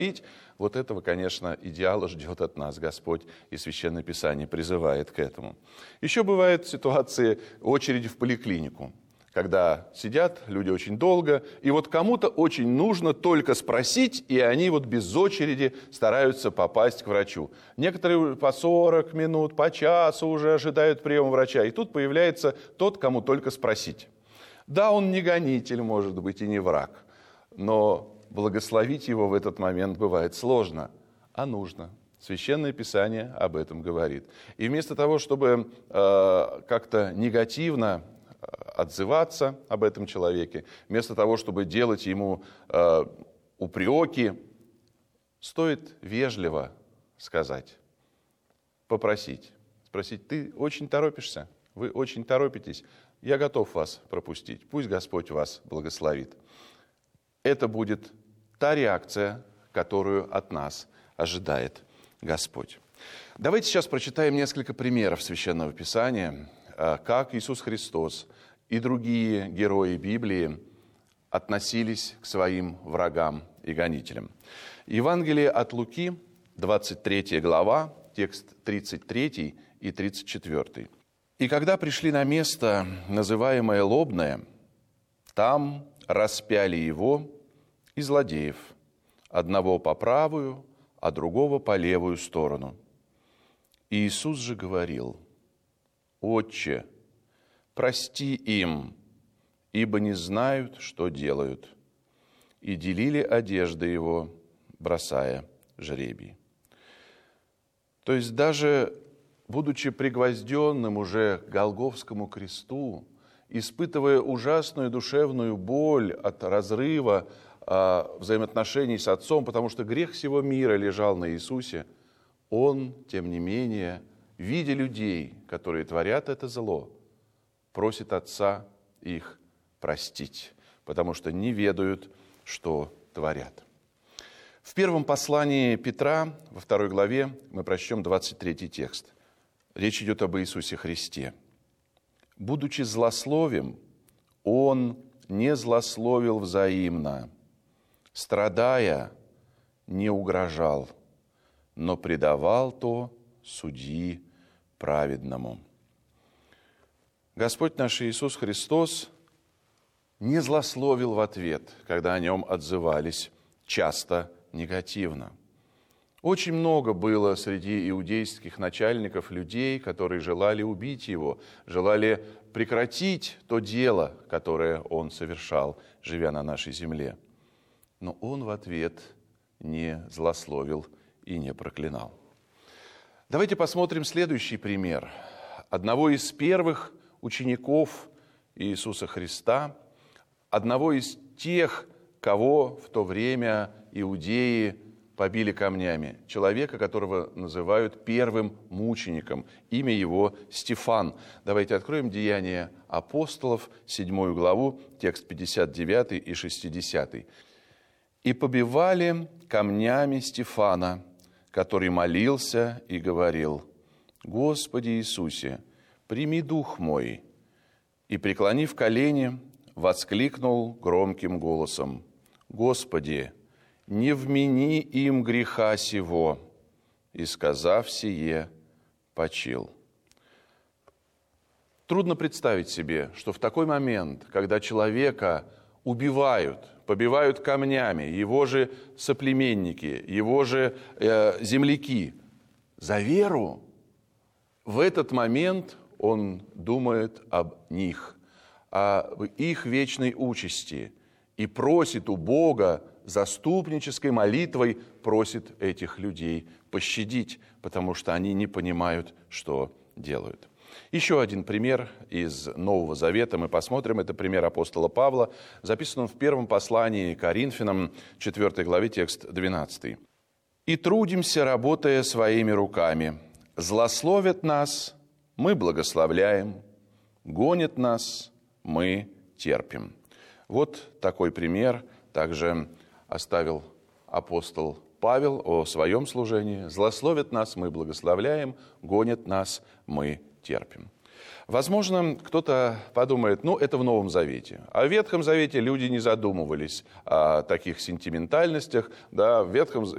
Вот этого, конечно, идеала ждет от нас Господь, и Священное Писание призывает к этому. Еще бывают ситуации очереди в поликлинику, когда сидят люди очень долго, и вот кому-то очень нужно только спросить, и они вот без очереди стараются попасть к врачу. Некоторые по 40 минут, по часу уже ожидают приема врача, и тут появляется тот, кому только спросить. Да, он не гонитель, может быть, и не враг, но благословить его в этот момент бывает сложно, а нужно. Священное Писание об этом говорит. И вместо того, чтобы как-то негативно отзываться об этом человеке, вместо того, чтобы делать ему упреки, стоит вежливо сказать, попросить, спросить: ты очень торопишься, вы очень торопитесь, я готов вас пропустить, пусть Господь вас благословит. Это будет та реакция, которую от нас ожидает Господь. Давайте сейчас прочитаем несколько примеров Священного Писания, как Иисус Христос и другие герои Библии относились к своим врагам и гонителям. Евангелие от Луки, 23 глава, текст 33 и 34. «И когда пришли на место, называемое Лобное, там распяли его и злодеев, одного по правую, а другого по левую сторону. И Иисус же говорил: Отче, прости им, ибо не знают, что делают. И делили одежды его, бросая жребий». То есть даже будучи пригвозденным уже к Голгофскому кресту, испытывая ужасную душевную боль от разрыва взаимоотношений с Отцом, потому что грех всего мира лежал на Иисусе, Он, тем не менее, видя людей, которые творят это зло, просит Отца их простить, потому что не ведают, что творят. В первом послании Петра, во 2 главе, мы прочтем 23 текст. Речь идет об Иисусе Христе. «Будучи злословим, Он не злословил взаимно, страдая, не угрожал, но предавал то судьи праведному». Господь наш Иисус Христос не злословил в ответ, когда о Нем отзывались часто негативно. Очень много было среди иудейских начальников людей, которые желали убить Его, желали прекратить то дело, которое Он совершал, живя на нашей земле. Но Он в ответ не злословил и не проклинал. Давайте посмотрим следующий пример одного из первых учеников Иисуса Христа, одного из тех, кого в то время иудеи побили камнями, человека, которого называют первым мучеником. Имя его Стефан. Давайте откроем Деяния апостолов, 7 главу, текст 59 и 60. «И побивали камнями Стефана, который молился и говорил: Господи Иисусе, прими дух мой. И, преклонив колени, воскликнул громким голосом: Господи, не вмени им греха сего. И, сказав сие, почил». Трудно представить себе, что в такой момент, когда человека убивают, побивают камнями, его же соплеменники, его же земляки, за веру, в этот момент он думает об них, об их вечной участи и просит у Бога, заступнической молитвой просит этих людей пощадить, потому что они не понимают, что делают. Еще один пример из Нового Завета мы посмотрим. Это пример апостола Павла, записан в первом послании Коринфянам, 4 главе, текст 12. «И трудимся, работая своими руками. Злословят нас, мы благословляем, гонят нас, мы терпим». Вот такой пример также оставил апостол Павел о своем служении. Злословят нас, мы благословляем, гонят нас, мы терпим. Возможно, кто-то подумает, это в Новом Завете. А в Ветхом Завете люди не задумывались о таких сентиментальностях. Да, в Ветхом